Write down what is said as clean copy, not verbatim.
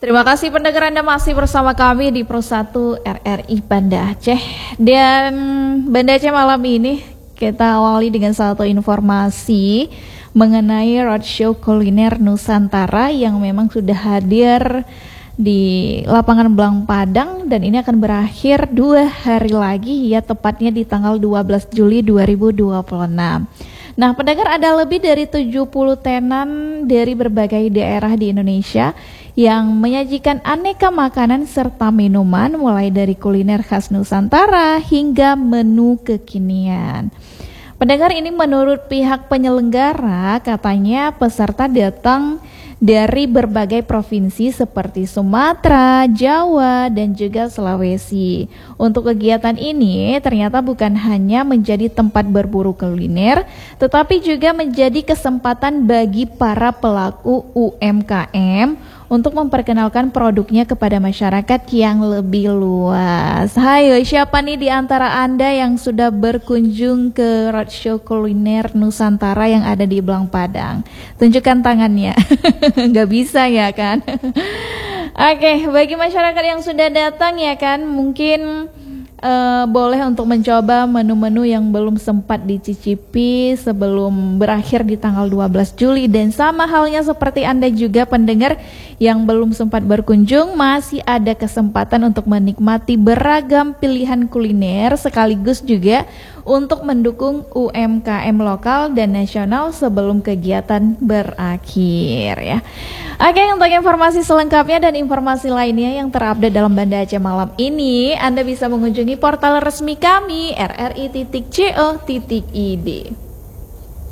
Terima kasih pendengar, Anda masih bersama kami di Pro 1 RRI Banda Aceh. Dan Banda Aceh malam ini kita awali dengan satu informasi mengenai roadshow kuliner Nusantara yang memang sudah hadir di lapangan Belang Padang, dan ini akan berakhir 2 hari lagi, ya tepatnya di tanggal 12 Juli 2026. Nah, pendengar, ada lebih dari 70 tenan dari berbagai daerah di Indonesia yang menyajikan aneka makanan serta minuman, mulai dari kuliner khas Nusantara hingga menu kekinian. Pendengar, ini menurut pihak penyelenggara, katanya peserta datang dari berbagai provinsi seperti Sumatera, Jawa, dan juga Sulawesi. Untuk kegiatan ini ternyata bukan hanya menjadi tempat berburu kuliner, tetapi juga menjadi kesempatan bagi para pelaku UMKM untuk memperkenalkan produknya kepada masyarakat yang lebih luas. Hayo, siapa nih di antara Anda yang sudah berkunjung ke roadshow kuliner Nusantara yang ada di Belang Padang? Tunjukkan tangannya. Nggak bisa ya kan? Oke, bagi masyarakat yang sudah datang ya kan, mungkin boleh untuk mencoba menu-menu yang belum sempat dicicipi sebelum berakhir di tanggal 12 Juli. Dan sama halnya seperti Anda juga pendengar yang belum sempat berkunjung, masih ada kesempatan untuk menikmati beragam pilihan kuliner, sekaligus juga untuk mendukung UMKM lokal dan nasional sebelum kegiatan berakhir ya. Oke, untuk informasi selengkapnya dan informasi lainnya yang terupdate dalam Banda Aceh malam ini, Anda bisa mengunjungi portal resmi kami rri.co.id.